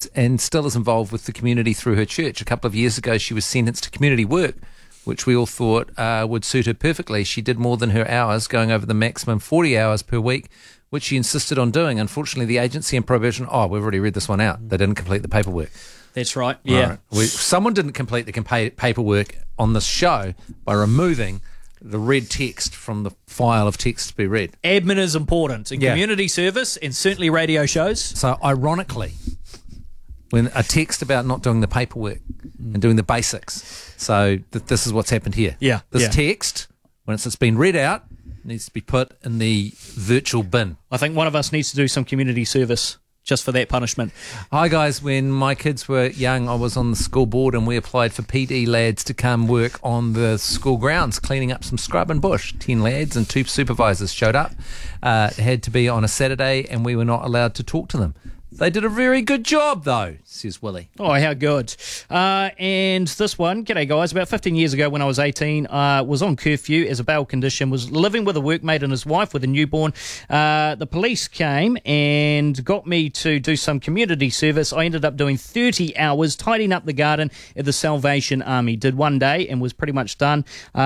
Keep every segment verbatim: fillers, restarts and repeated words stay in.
and still is involved with the community through her church. A couple of years ago, she was sentenced to community work, which we all thought uh, would suit her perfectly. She did more than her hours, going over the maximum forty hours per week, which she insisted on doing. Unfortunately, the agency and probation, oh, we've already read this one out. They didn't complete the paperwork. That's right, yeah. Right. We, someone didn't complete the compa- paperwork on this show by removing the red text from the file of text to be read. Admin is important in Yeah. community service and certainly radio shows. So, ironically, when a text about not doing the paperwork and doing the basics, so th- this is what's happened here. Yeah, This yeah. text, once it's been read out, needs to be put in the virtual bin. I think one of us needs to do some community service just for that punishment. Hi guys, when my kids were young, I was on the school board and we applied for P D lads to come work on the school grounds, cleaning up some scrub and bush. Ten lads and two supervisors showed up. Uh, it had to be on a Saturday and we were not allowed to talk to them. They did a very good job though, says Willie. Oh, how good. Uh, and this one, g'day guys, about fifteen years ago when I was eighteen, uh, was on curfew as a bail condition, was living with a workmate and his wife with a newborn. Uh, the police came and got me to do some community service. I ended up doing thirty hours, tidying up the garden at the Salvation Army. Did one day and was pretty much done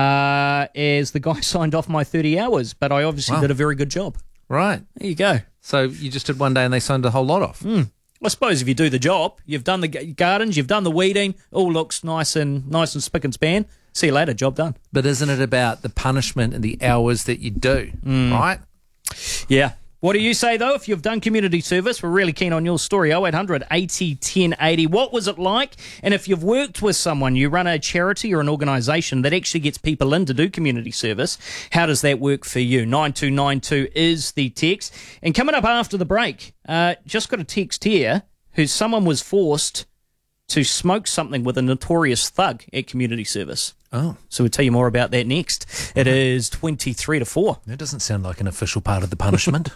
uh, as the guy signed off my thirty hours, but I obviously Wow. did a very good job. Right. There you go. So you just did one day and they signed a whole lot off. Mm. I suppose if you do the job, you've done the g- gardens, you've done the weeding, all looks nice and nice and spick and span. See you later, job done. But isn't it about the punishment and the hours that you do, right? Yeah. What do you say, though, if you've done community service? We're really keen on your story. oh eight hundred eighty ten eighty. What was it like? And if you've worked with someone, you run a charity or an organisation that actually gets people in to do community service, how does that work for you? nine two nine two is the text. And coming up after the break, uh, just got a text here who someone was forced to smoke something with a notorious thug at community service. Oh. So we'll tell you more about that next. It is twenty-three to four. That doesn't sound like an official part of the punishment.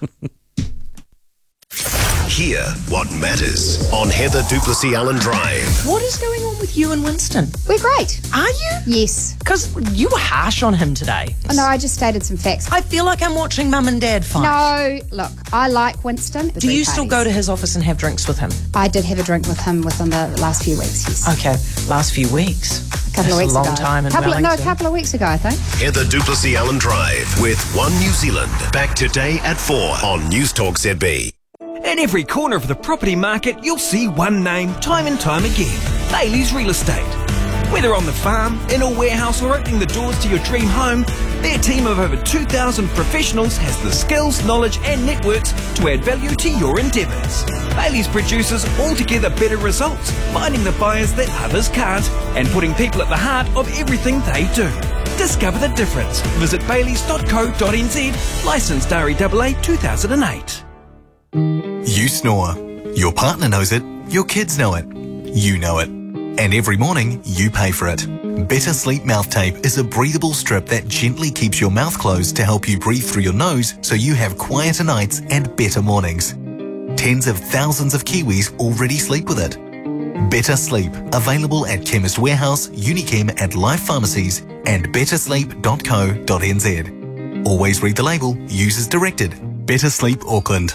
Hear what matters on Heather Duplessis Allen Drive. What is going on with you and Winston? We're great. Are you? Yes. Because you were harsh on him today. Oh, no, I just stated some facts. I feel like I'm watching Mum and Dad fight. No, look, I like Winston. Do you still go to his office and have drinks with him? I did have a drink with him within the last few weeks, yes. Okay, last few weeks. A couple That's of weeks a long ago. time in couple of, No, a Wellington. couple of weeks ago, I think. Heather Duplessis Allen Drive with One New Zealand. Back today at four on News Talk Z B. In every corner of the property market, you'll see one name time and time again. Bailey's Real Estate. Whether on the farm, in a warehouse or opening the doors to your dream home, their team of over two thousand professionals has the skills, knowledge and networks to add value to your endeavours. Bailey's produces altogether better results, finding the buyers that others can't and putting people at the heart of everything they do. Discover the difference. Visit baileys dot co dot n z, licensed R E A A two thousand eight. You snore. Your partner knows it. Your kids know it. You know it. And every morning, you pay for it. Better Sleep Mouth Tape is a breathable strip that gently keeps your mouth closed to help you breathe through your nose so you have quieter nights and better mornings. Tens of thousands of Kiwis already sleep with it. Better Sleep, available at Chemist Warehouse, Unichem and Life Pharmacies and better sleep dot co dot n z. Always read the label, use as directed. Better Sleep Auckland.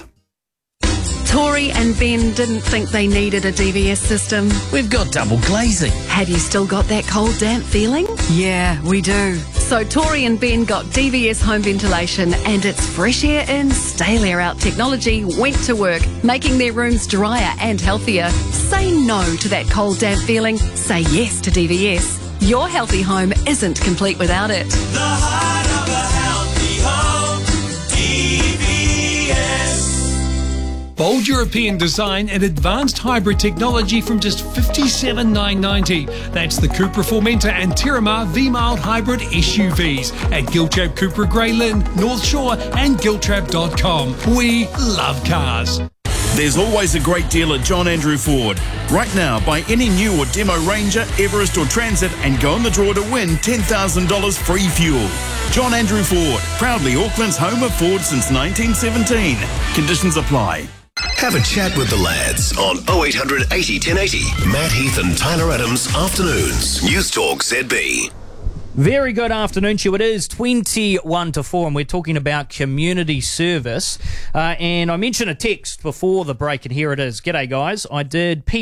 Tori and Ben didn't think they needed a D V S system. We've got double glazing. Have you still got that cold, damp feeling? Yeah, we do. So Tori and Ben got D V S home ventilation and its fresh air in, stale air out technology went to work, making their rooms drier and healthier. Say no to that cold, damp feeling. Say yes to D V S. Your healthy home isn't complete without it. The heart of a healthy home, D V S. Bold European design and advanced hybrid technology from just fifty-seven thousand nine hundred ninety dollars. That's the Cupra Formentor and Terramar V-Mild Hybrid S U Vs at Giltrap Cupra Grey Lynn, North Shore and giltrap dot com. We love cars. There's always a great deal at John Andrew Ford. Right now, buy any new or demo Ranger, Everest or Transit and go in the draw to win ten thousand dollars free fuel. John Andrew Ford, proudly Auckland's home of Ford since nineteen seventeen. Conditions apply. Have a chat with the lads on oh eight hundred eighty ten eighty. Matt Heath and Tyler Adams, afternoons. News Talk Z B. Very good afternoon to you. It is twenty-one to four and we're talking about community service. Uh, and I mentioned a text before the break and here it is. G'day guys. I did P